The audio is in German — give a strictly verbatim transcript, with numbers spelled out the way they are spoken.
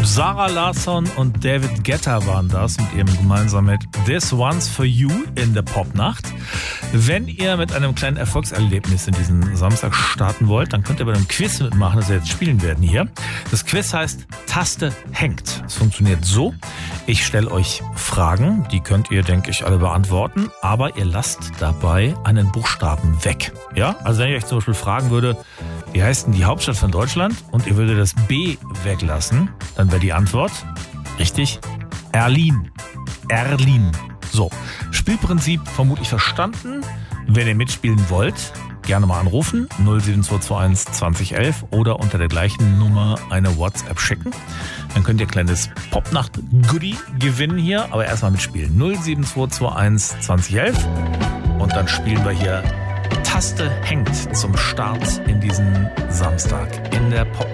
Sarah Larsson und David Guetta waren das mit ihrem gemeinsamen Hit This One's For You in der Popnacht. Wenn ihr mit einem kleinen Erfolgserlebnis in diesen Samstag starten wollt, dann könnt ihr bei einem Quiz mitmachen, das wir jetzt spielen werden hier. Das Quiz heißt Taste hängt. Es funktioniert so, ich stelle euch Fragen, die könnt ihr, denke ich, alle beantworten, aber ihr lasst dabei einen Buchstaben weg. Ja, also wenn ich euch zum Beispiel fragen würde, wie heißt denn die Hauptstadt von Deutschland und ihr würdet das B weglassen, dann wäre die Antwort richtig Erlin. Erlin. So, Spielprinzip vermutlich verstanden. Wenn ihr mitspielen wollt, gerne mal anrufen, null sieben zwei zwei eins zwanzig elf oder unter der gleichen Nummer eine WhatsApp schicken. Dann könnt ihr ein kleines Popnacht-Goodie gewinnen hier, aber erstmal mitspielen. null sieben zwei zwei eins zwanzig elf und dann spielen wir hier Taste hängt zum Start in diesen Samstag in der Pop.